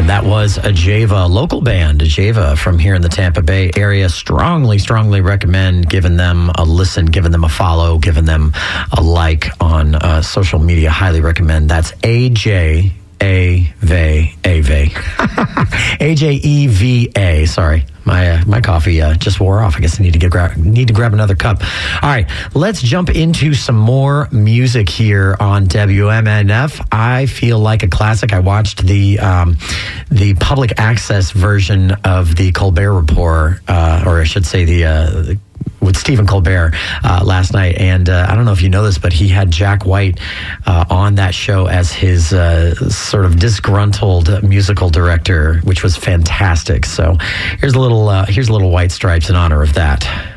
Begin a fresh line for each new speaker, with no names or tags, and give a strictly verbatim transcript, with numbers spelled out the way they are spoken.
That was Ajava, local band, Ajava from here in the Tampa Bay area. Strongly, strongly recommend giving them a listen, giving them a follow, giving them a like on uh, social media. Highly recommend. That's A J A V A V A J E V A. Sorry, my uh, my coffee uh, just wore off. I guess I need to get gra- need to grab another cup. All right, let's jump into some more music here on W M N F. I feel like a classic. I watched the um, the public access version of the Colbert Report, uh, or I should say the. Uh, the with Stephen Colbert uh, last night. And uh, I don't know if you know this, but he had Jack White uh, on that show as his uh, sort of disgruntled musical director, which was fantastic. So here's a little, uh, here's a little White Stripes in honor of that.